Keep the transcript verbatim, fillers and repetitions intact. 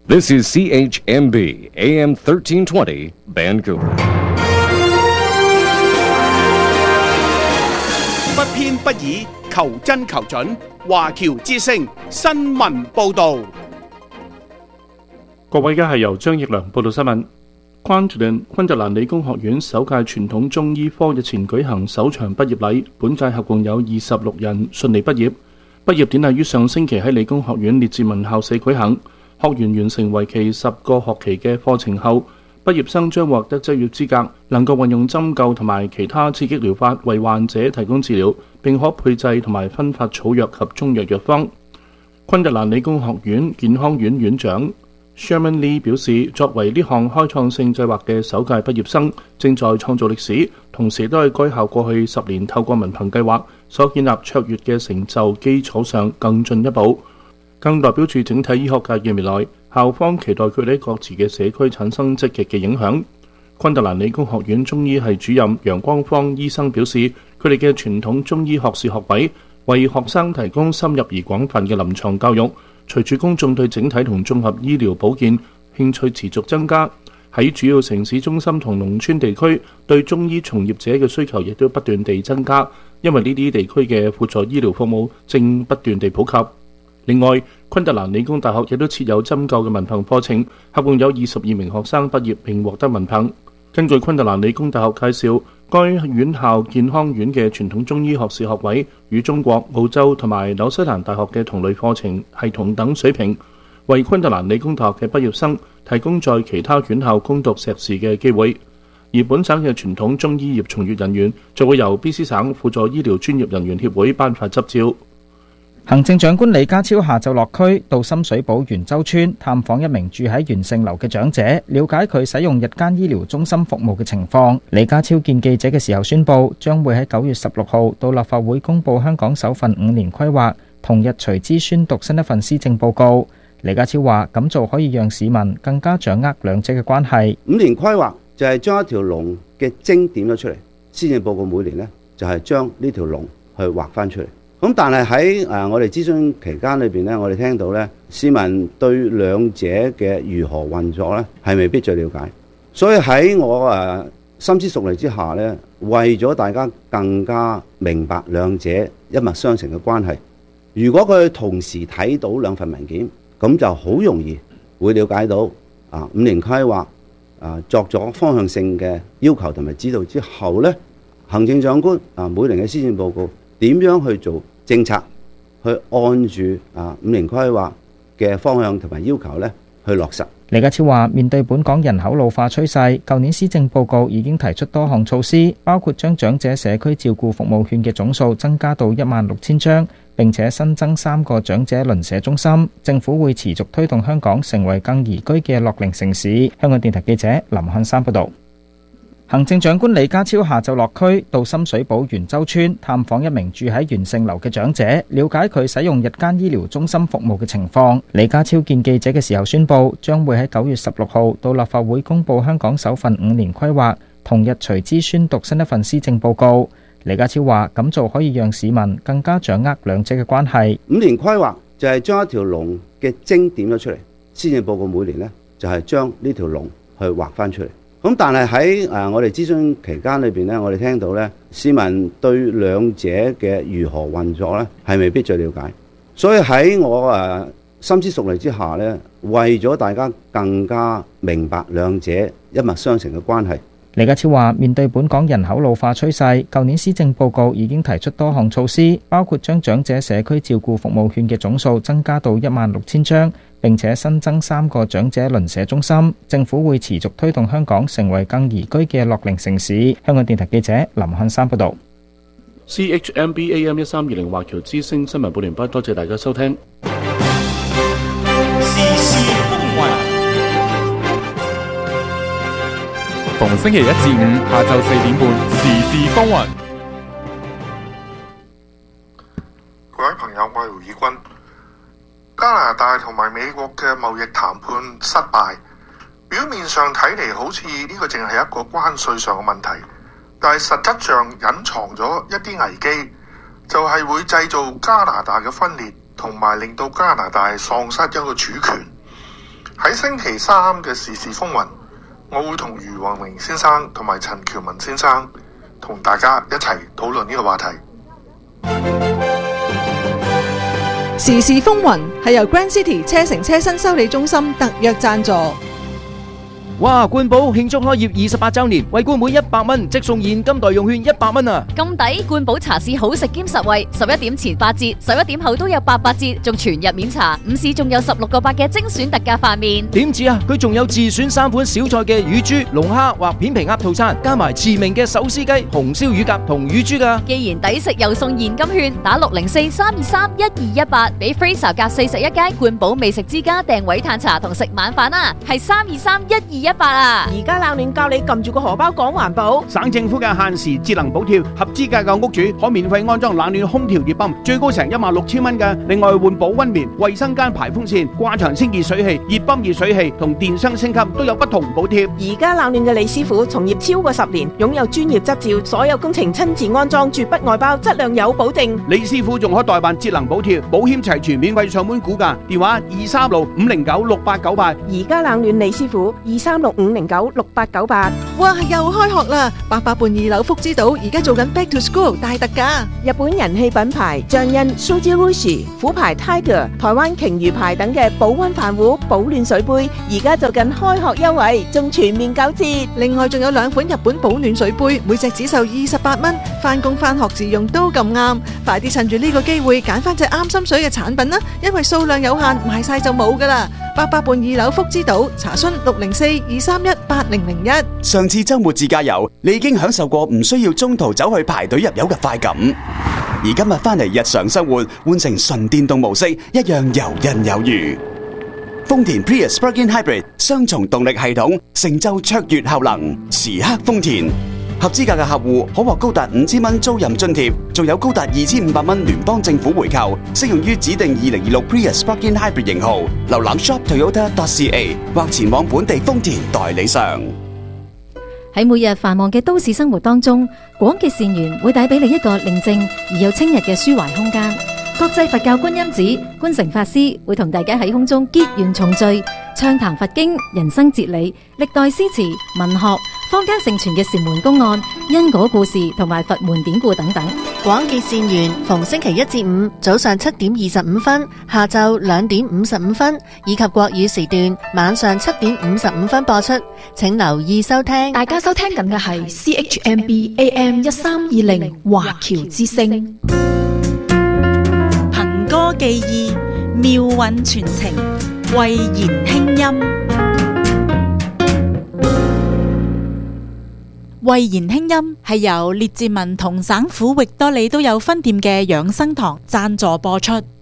This is C H M B A M thirteen twenty Vancouver。 不偏不倚，求真求準。華僑之聲新聞報導。 各位，而家係由張奕良報道新聞。昆特蘭昆特蘭理工學院首屆傳統中醫科日前舉行首場畢業禮，本屆合共有二十六人順利畢業。畢業典禮於上星期喺理工學院列治文校舍舉行，學員完成為期十個學期嘅課程後，畢業生將獲得執業資格，能夠運用針灸同埋其他刺激療法為患者提供治療，並可配製同埋分發草藥及中藥藥方。昆特蘭理工學院健康院院長Sherman Lee 表示，作為呢項開創性計劃嘅首屆畢業生，正在創造歷史，同時都係該校過去十年透過文憑計劃所建立卓越嘅成就基礎上更進一步，更代表住整體醫學界嘅未來。校方期待佢哋喺各自嘅社區產生積極嘅影響。昆特蘭理工學院中醫系主任楊光芳醫生表示，佢哋嘅傳統中醫學士學位為學生提供深入而廣泛嘅臨床教育。隨住公眾對整體同綜合醫療保健興趣持續增加，喺主要城市中心同農村地區對中醫從業者嘅需求亦都不斷地增加，因為呢啲地區嘅輔助醫療服務正不斷地普及。另外，昆特蘭理工大學亦都設有針灸嘅文憑課程，合共有二十二名學生畢業並獲得文憑。根據昆特蘭理工大學介紹，該院校健康院嘅傳統中醫學士學位與中國、澳洲同埋紐西蘭大學嘅同類課程係同等水平，為昆特蘭理工大學嘅畢業生提供在其他院校攻讀碩士嘅機會。而本省嘅傳統中醫業從業人員就會由 B C 省輔助醫療專業人員協會頒發執照。 行政長官李家超下晝落區到深水埗元州村探訪一名住喺元盛樓嘅長者，了解佢使用日間醫療中心服務嘅情況。李家超見記者嘅時候宣布，將會喺九月十六號到立法會公布香港首份五年規劃，同日隨之宣讀新一份施政報告。李家超話，咁做可以讓市民更加掌握兩者嘅關係。 五年規劃就係將一條龍嘅精點咗出嚟，施政報告每年呢，就係將呢條龍去畫翻出嚟。咁但係喺誒我哋諮詢期間裏邊咧，我哋聽到咧，市民對兩者嘅如何運作咧，係未必最了解。所以喺我誒深思熟慮之下咧，為咗大家更加明白兩者一脈相承嘅關係，如果佢同時睇到兩份文件，咁就好容易會了解到啊五年規劃啊作咗方向性嘅要求同埋指導之後咧，行政長官啊每年嘅施政報告點樣去做政策，去按住啊五年規劃嘅方向同埋要求咧去落實。 李家超話，面對本港人口老化趨勢，舊年施政報告已經提出多項措施，包括將長者社區照顧服務券嘅總數增加到一萬六千張，並且新增三個長者鄰舍中心。政府會持續推動香港成為更宜居嘅樂齡城市。香港電台記者林漢山報導。行政長官李家超下晝落區到深水埗元州村探訪一名住喺元盛樓嘅長者，了解佢使用日間醫療中心服務嘅情況。李家超見記者嘅時候宣布，將會喺九月十六號到立法會公布香港首份五年規劃，同日隨之宣讀新一份施政報告。李家超話，咁做可以讓市民更加掌握兩者嘅關係。 五年規劃就係將一條龍嘅精點咗出嚟，施政報告每年呢，就係將呢條龍去畫翻出嚟。咁但係喺誒我哋諮詢期間裏邊咧，我哋聽到咧，市民對兩者嘅如何運作咧，係未必最了解。所以喺我誒深思熟慮之下咧，為咗大家更加明白兩者一脈相承嘅關係。 李家超話，面對本港人口老化趨勢，舊年施政報告已經提出多項措施，包括將長者社區照顧服務券嘅總數增加到一萬六千張，並且新增三個長者鄰舍中心。政府會持續推動香港成為更宜居嘅樂齡城市。香港電台記者林漢山報導。 C H M B A M 一三二零華僑之聲新聞報完畢，多謝大家收聽。 時事風雲，逢星期一至五下晝四點半，時事風雲。 各位朋友，我係胡以軍。加拿大同埋美國嘅貿易談判失敗，表面上睇嚟好似呢個淨係一個關稅上嘅問題，但係實質上隱藏咗一啲危機，就係會製造加拿大嘅分裂，同埋令到加拿大喪失一個主權。喺喺星期三嘅時事風雲，我會同余宏明先生同埋陳喬文先生同大家一齊討論呢個話題。 時事風雲係由 Grand City 車城車身修理中心特約贊助。 哇！冠寶慶祝開業二十八週年，為冠滿一百蚊即送現金代用券一百蚊啊！ 咁抵！冠寶茶市好食兼實惠，十一點前八折，十一點後都有八八折，仲全日免查。午市仲有十六個八嘅精選特價飯麵。 點止啊！佢仲有自選三款小菜嘅乳豬、龍蝦或片皮鴨套餐，加埋馳名嘅手撕雞、紅燒乳鴿同乳豬噶。 既然抵食又送現金券，打六零四三二三一二一八，俾 Fraser 夾四十一街冠寶美食之家訂位嘆茶同食晚飯啊！係三二三一二一八啊！ 而家冷暖教你撳住個荷包講環保。 省政府嘅限時節能補貼，合資格嘅屋主可免費安裝冷暖空調熱泵，最高成一萬六千蚊嘅。另外換保溫棉、衛生間排風扇、掛牆清熱水器、熱泵熱水器同電箱升級都有不同補貼。 而家冷暖嘅李師傅從業超過十年，擁有專業執照，所有工程親自安裝，絕不外包，質量有保證。 李師傅仲可代辦節能補貼，保險齊全，免費上門估價，電話二三六五零九六八九八。 而家冷暖李師傅二三六五零九六八九八。 哇！又開學啦！八佰伴二樓福之島而家做緊 Back to School 大特價， 日本人氣品牌象印、Shoji Rushi、虎牌 Tiger、台灣鯨魚牌等嘅保溫飯壺、保暖水杯，而家做緊開學優惠，仲全面九折。 另外仲有兩款日本保暖水杯，每隻只售二十八蚊，返工返學自用都咁啱。快啲趁住呢個機會揀翻隻啱心水嘅產品啦，因為數量有限，賣晒就冇噶啦。八佰伴二樓福之島，查詢六零四二三一八零零一。 上次周末自駕遊，你已經享受過唔需要中途走去排隊入油嘅快感，而今日翻嚟日常生活，換成純電動模式，一樣游刃有餘。豐田 Prius Plug-in Hybrid 雙重動力系統，成就卓越效能，時刻豐田。合資格嘅客戶可獲高達五千蚊租賃津貼，仲有高達二千五百蚊聯邦政府回扣，適用於指定二零二六 Prius Plug-in Hybrid 型號。瀏覽 shop toyota dot c a 或前往本地豐田代理商。 喺每日繁忙嘅都市生活當中，廣結善緣會帶俾你一個寧靜而又清日嘅抒懷空間。國際佛教觀音寺觀誠法師會同大家喺空中結緣重聚，暢談佛經、人生哲理、歷代詩詞、文學、坊間盛傳嘅禪門公案、因果故事同埋佛門典故等等。 廣結善緣，逢星期一至五早上七點二十五分、下晝兩點五十五分，以及國語時段晚上七點五十五分播出，請留意收聽。 大家收聽緊嘅係 C H M B A M 一三二零華僑之聲。 憑歌寄意，妙韻傳情，慧言輕音。慧言輕音係由列治文同省府域多利都有分店嘅養生堂贊助播出。